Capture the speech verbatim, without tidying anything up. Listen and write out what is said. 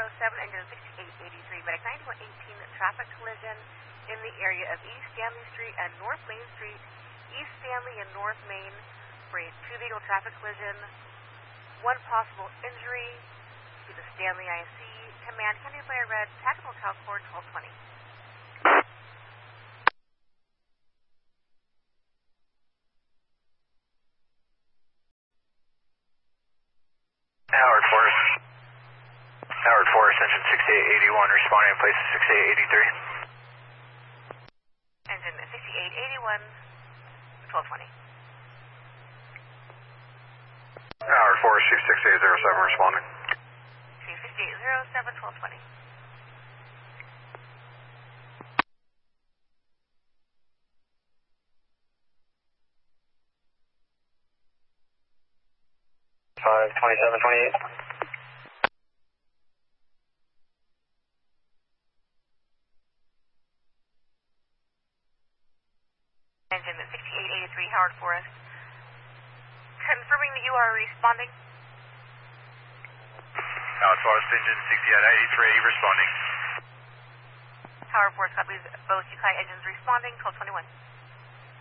seven, engine sixty-eight eighty-three, medic ninety-one eighteen, traffic collision in the area of East Stanley Street and North Main Street, East Stanley and North Main Street. Two vehicle traffic collision, one possible injury to the Stanley I C. Command, Candy Player Red, Tactical Calcord twelve twenty. Howard Forest. Howard Forest, engine sixty-eight eighty-one, responding in place of sixty-eight eighty-three. Engine sixty-eight eighty-one, twelve twenty. Howard Forest, Chief sixty-eight oh seven, responding. Chief sixty-eight oh seven, twelve twenty. five twenty-seven twenty-eight. Engine sixty-eight eighty-three, Howard Forest. Confirming that you are responding. Howard Forest, engine sixty-eight eighty-three, responding. Howard Forest copies both Yukai engines responding, twelve twenty-one.